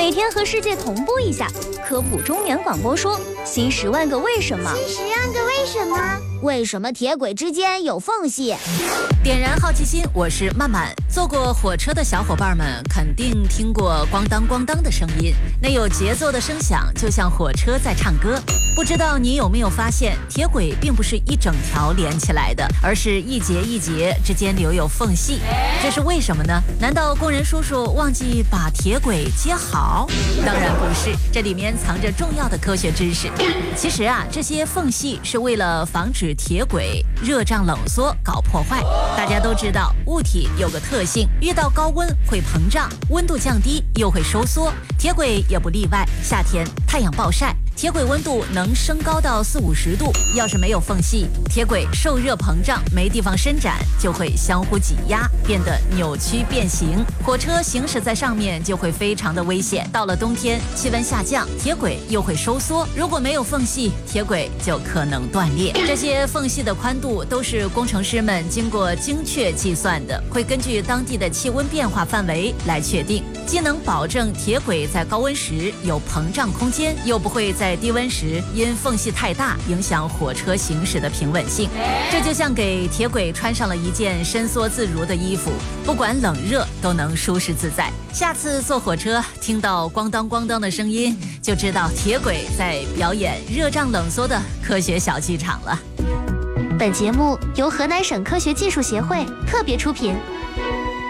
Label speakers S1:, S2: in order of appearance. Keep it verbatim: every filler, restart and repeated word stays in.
S1: 每天和世界同步一下。科普中原广播说，新十万个为什么。
S2: 新十万个为什么？为什么铁轨之间有缝隙？
S3: 点燃好奇心，我是曼曼。坐过火车的小伙伴们肯定听过咣当咣当的声音，那有节奏的声响就像火车在唱歌。不知道你有没有发现，铁轨并不是一整条连起来的，而是一节一节之间留有缝隙。这是为什么呢？难道工人叔叔忘记把铁轨接好？当然不是，这里面藏着重要的科学知识。其实啊，这些缝隙是为了防止铁轨热胀冷缩搞破坏。大家都知道，物体有个特性，遇到高温会膨胀，温度降低又会收缩，铁轨也不例外。夏天太阳暴晒，铁轨温度能升高到四五十度，要是没有缝隙，铁轨受热膨胀，没地方伸展，就会相互挤压，变得扭曲变形。火车行驶在上面就会非常的危险。到了冬天，气温下降，铁轨又会收缩，如果没有缝隙，铁轨就可能断裂。这些缝隙的宽度都是工程师们经过精确计算的，会根据当地的气温变化范围来确定，既能保证铁轨在高温时有膨胀空间，又不会在在低温时因缝隙太大影响火车行驶的平稳性。这就像给铁轨穿上了一件伸缩自如的衣服，不管冷热都能舒适自在。下次坐火车听到咣当咣当的声音，就知道铁轨在表演热胀冷缩的科学小剧场了。
S1: 本节目由河南省科学技术协会特别出品。